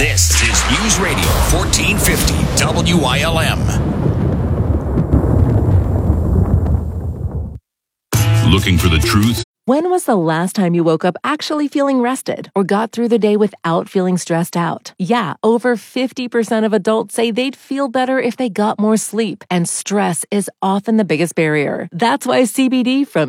This is News Radio 1450 WILM. Looking for the truth? When was the last time you woke up actually feeling rested or got through the day without feeling stressed out? Yeah, over 50% of adults say they'd feel better if they got more sleep, and stress is often the biggest barrier. That's why CBD from